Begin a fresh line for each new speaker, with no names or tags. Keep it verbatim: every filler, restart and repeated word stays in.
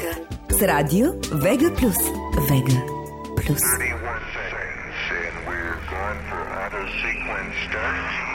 Vega с радио Vega Plus. Vega Plus.
thirty-one seconds and we're going for auto sequence start.